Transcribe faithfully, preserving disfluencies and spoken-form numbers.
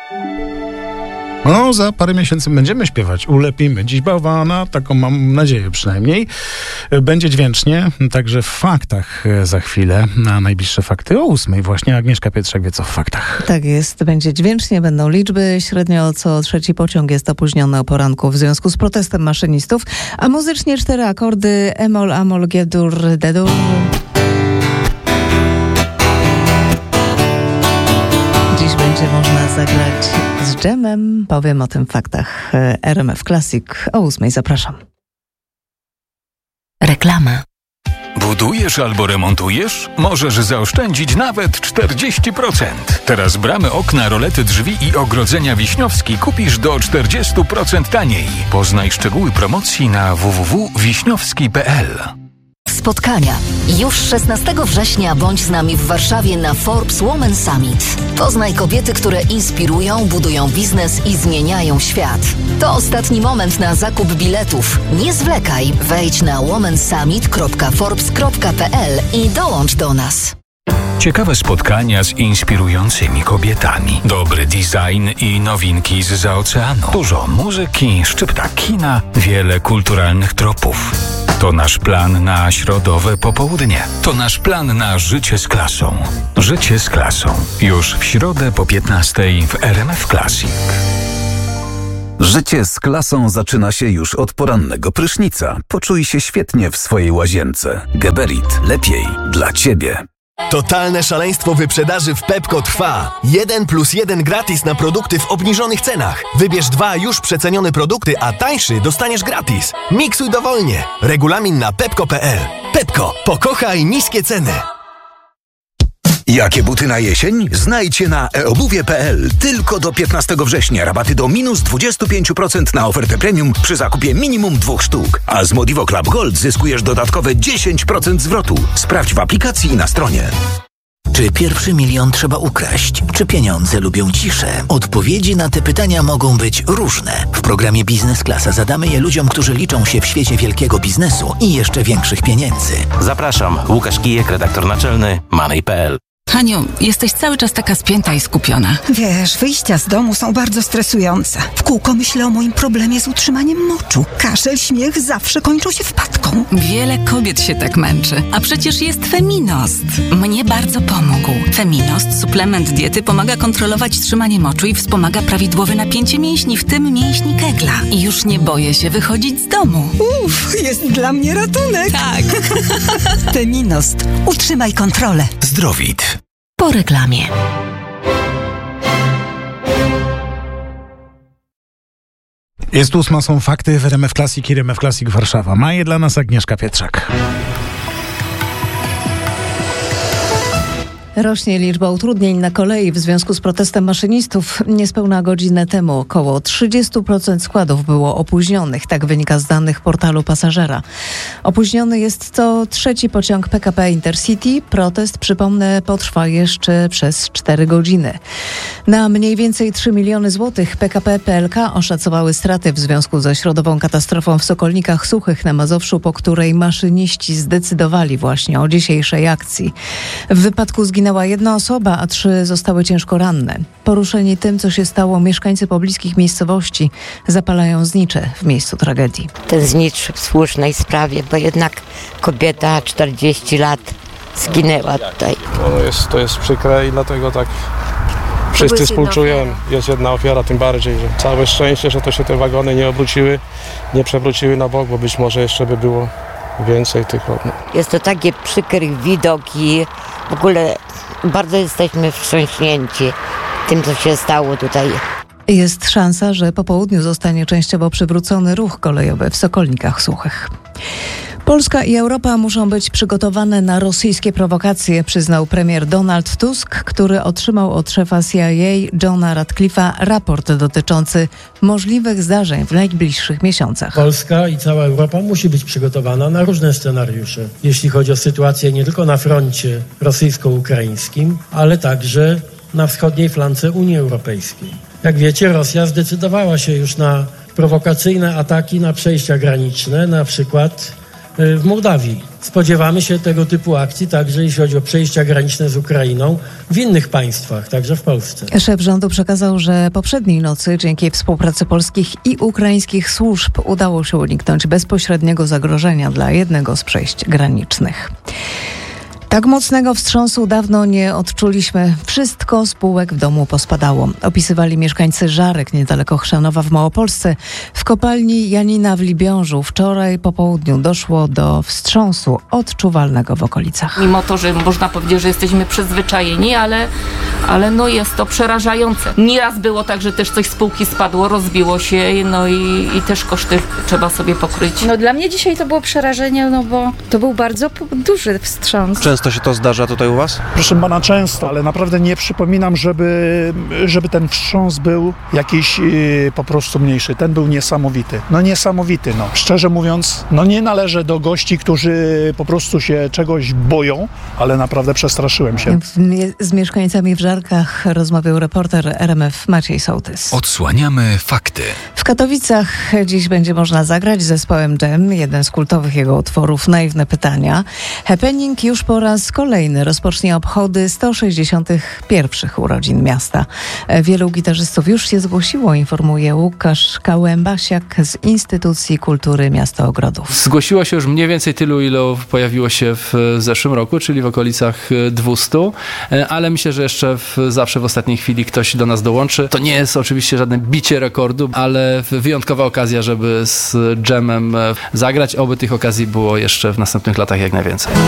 No, za parę miesięcy będziemy śpiewać. Ulepimy dziś bałwana, taką mam nadzieję przynajmniej. Będzie dźwięcznie, także w faktach za chwilę. Na najbliższe fakty o ósmej właśnie Agnieszka Pietrzak wie co w faktach. Tak jest, będzie dźwięcznie, będą liczby. Średnio co trzeci pociąg jest opóźniony o poranku w związku z protestem maszynistów. A muzycznie cztery akordy e-moll, a-moll, G-dur, D-dur. Dziś będzie można zagrać z dżemem. Powiem o tym w faktach R M F Classic o ósmej. Zapraszam. Reklama. Budujesz albo remontujesz? Możesz zaoszczędzić nawet czterdzieści procent. Teraz bramy, okna, rolety drzwi i ogrodzenia Wiśniowski kupisz do czterdzieści procent taniej. Poznaj szczegóły promocji na w w w kropka wiśniowski kropka p l. Spotkania. Już szesnastego września bądź z nami w Warszawie na Forbes Women Summit. Poznaj kobiety, które inspirują, budują biznes i zmieniają świat. To ostatni moment na zakup biletów. Nie zwlekaj. Wejdź na women summit kropka forbes kropka p l i dołącz do nas. Ciekawe spotkania z inspirującymi kobietami. Dobry design i nowinki zza oceanu. Dużo muzyki, szczypta kina, wiele kulturalnych tropów. To nasz plan na środowe popołudnie. To nasz plan na życie z klasą. Życie z klasą. Już w środę po piętnastej w R M F Classic. Życie z klasą zaczyna się już od porannego prysznica. Poczuj się świetnie w swojej łazience. Geberit. Lepiej dla Ciebie. Totalne szaleństwo wyprzedaży w Pepco trwa. Jeden plus jeden gratis na produkty w obniżonych cenach. Wybierz dwa już przecenione produkty, a tańszy dostaniesz gratis. Miksuj dowolnie. Regulamin na pepco kropka p l. Pepco. Pokochaj niskie ceny. Jakie buty na jesień? Znajdź je na e obuwie kropka p l. Tylko do piętnastego września rabaty do minus dwadzieścia pięć procent na ofertę premium przy zakupie minimum dwóch sztuk. A z Modivo Club Gold zyskujesz dodatkowe dziesięć procent zwrotu. Sprawdź w aplikacji i na stronie. Czy pierwszy milion trzeba ukraść? Czy pieniądze lubią ciszę? Odpowiedzi na te pytania mogą być różne. W programie Biznes Klasa zadamy je ludziom, którzy liczą się w świecie wielkiego biznesu i jeszcze większych pieniędzy. Zapraszam, Łukasz Kijek, redaktor naczelny Money kropka p l. Haniu, jesteś cały czas taka spięta i skupiona. Wiesz, wyjścia z domu są bardzo stresujące. W kółko myślę o moim problemie z utrzymaniem moczu. Kaszel, śmiech zawsze kończą się wpadką. Wiele kobiet się tak męczy. A przecież jest Feminost. Mnie bardzo pomógł. Feminost, suplement diety, pomaga kontrolować trzymanie moczu i wspomaga prawidłowe napięcie mięśni, w tym mięśni kegla. I już nie boję się wychodzić z domu. Uff, jest dla mnie ratunek. Tak. Feminost. Utrzymaj kontrolę. Zdrowit. Po reklamie. Jest ósma, są fakty w R M F Classic i R M F Classic Warszawa. Ma je dla nas Agnieszka Pietrzak. Rośnie liczba utrudnień na kolei w związku z protestem maszynistów. Niespełna godzinę temu około trzydzieści procent składów było opóźnionych. Tak wynika z danych portalu Pasażera. Opóźniony jest co trzeci pociąg P K P Intercity. Protest, przypomnę, potrwa jeszcze przez cztery godziny. Na mniej więcej trzy miliony złotych P K P P L K oszacowały straty w związku ze środową katastrofą w Sokolnikach Suchych na Mazowszu, po której maszyniści zdecydowali właśnie o dzisiejszej akcji. W wypadku zginęła jedna osoba, a trzy zostały ciężko ranne. Poruszeni tym, co się stało, mieszkańcy pobliskich miejscowości zapalają znicze w miejscu tragedii. Ten znicz w słusznej sprawie, bo jednak kobieta czterdzieści lat zginęła tutaj. No jest, to jest przykre i dlatego tak wszyscy współczujemy. Jest jedna ofiara, tym bardziej, że całe szczęście, że to się te wagony nie obróciły, nie przewróciły na bok, bo być może jeszcze by było więcej tych. No. Jest to taki przykry widok i w ogóle bardzo jesteśmy wstrząśnięci tym, co się stało tutaj. Jest szansa, że po południu zostanie częściowo przywrócony ruch kolejowy w Sokolnikach Suchych. Polska i Europa muszą być przygotowane na rosyjskie prowokacje, przyznał premier Donald Tusk, który otrzymał od szefa C I A Johna Ratcliffe'a raport dotyczący możliwych zdarzeń w najbliższych miesiącach. Polska i cała Europa musi być przygotowana na różne scenariusze, jeśli chodzi o sytuację nie tylko na froncie rosyjsko-ukraińskim, ale także na wschodniej flance Unii Europejskiej. Jak wiecie, Rosja zdecydowała się już na prowokacyjne ataki na przejścia graniczne, na przykład w Mołdawii. Spodziewamy się tego typu akcji także jeśli chodzi o przejścia graniczne z Ukrainą w innych państwach, także w Polsce. Szef rządu przekazał, że poprzedniej nocy dzięki współpracy polskich i ukraińskich służb udało się uniknąć bezpośredniego zagrożenia dla jednego z przejść granicznych. Tak mocnego wstrząsu dawno nie odczuliśmy. Wszystko z półek w domu pospadało. Opisywali mieszkańcy Żarek niedaleko Chrzanowa w Małopolsce. W kopalni Janina w Libiążu wczoraj po południu doszło do wstrząsu odczuwalnego w okolicach. Mimo to, że można powiedzieć, że jesteśmy przyzwyczajeni, ale, ale no jest to przerażające. Nieraz było tak, że też coś z półki spadło, rozbiło się, no i, i też koszty trzeba sobie pokryć. No dla mnie dzisiaj to było przerażenie, no bo to był bardzo duży wstrząs. Często się to zdarza tutaj u was? Proszę pana, często, ale naprawdę nie przypominam, żeby, żeby ten wstrząs był jakiś yy, po prostu mniejszy. Ten był niesamowity. No niesamowity, no. Szczerze mówiąc, no nie należę do gości, którzy po prostu się czegoś boją, ale naprawdę przestraszyłem się. Z mieszkańcami w Żarkach rozmawiał reporter R M F Maciej Sołtys. Odsłaniamy fakty. W Katowicach dziś będzie można zagrać z zespołem Dżem, jeden z kultowych jego utworów Naiwne pytania. Happening już po raz kolejny rozpocznie obchody sto sześćdziesiątych pierwszych urodzin miasta. Wielu gitarzystów już się zgłosiło, informuje Łukasz Kałębasiak z Instytucji Kultury Miasta Ogrodów. Zgłosiło się już mniej więcej tylu, ilu pojawiło się w zeszłym roku, czyli w okolicach dwustu, ale myślę, że jeszcze w, zawsze w ostatniej chwili ktoś do nas dołączy. To nie jest oczywiście żadne bicie rekordu, ale wyjątkowa okazja, żeby z Dżemem zagrać. Oby tych okazji było jeszcze w następnych latach jak najwięcej.